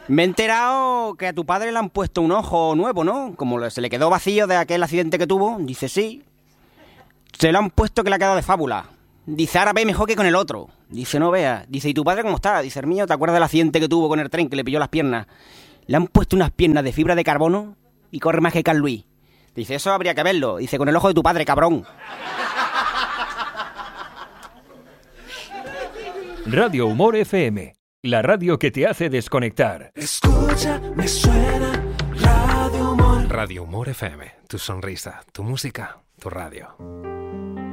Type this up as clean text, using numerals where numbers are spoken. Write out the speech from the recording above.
Me he enterado que a tu padre le han puesto un ojo nuevo, ¿no? Como se le quedó vacío de aquel accidente que tuvo. Dice, sí. Se lo han puesto que le ha quedado de fábula. Dice, ahora ve mejor que con el otro. Dice, no veas. Dice, ¿y tu padre cómo está? Dice, el mío, ¿te acuerdas del accidente que tuvo con el tren que le pilló las piernas? Le han puesto unas piernas de fibra de carbono y corre más que Carl Luis. Dice, eso habría que verlo. Dice, con el ojo de tu padre, cabrón. Radio Humor FM, la radio que te hace desconectar. Escucha, me suena Radio Humor. Radio Humor FM, tu sonrisa, tu música, tu radio.